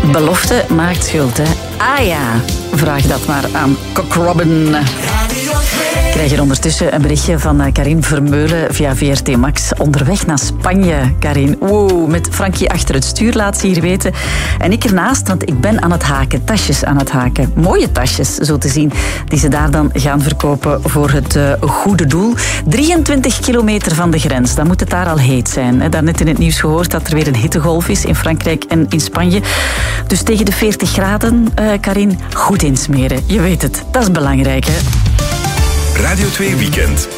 Belofte maakt schuld, hè? Ah ja, vraag dat maar aan Cock Robin. Ik krijg hier ondertussen een berichtje van Karin Vermeulen via VRT Max. Onderweg naar Spanje, Karin. Wow, met Frankie achter het stuur, laat ze hier weten. En ik ernaast, want ik ben aan het haken. Tasjes aan het haken. Mooie tasjes, zo te zien. Die ze daar dan gaan verkopen voor het goede doel. 23 kilometer van de grens. Dan moet het daar al heet zijn. Daarnet in het nieuws gehoord dat er weer een hittegolf is in Frankrijk en in Spanje. Dus tegen de 40 graden, Karin, goed insmeren. Je weet het, dat is belangrijk, hè? Radio 2 Weekend.